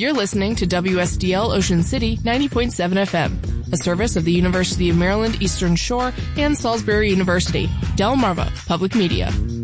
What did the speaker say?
You're listening to WSDL Ocean City 90.7 FM, a service of the University of Maryland Eastern Shore and Salisbury University. Delmarva Public Media.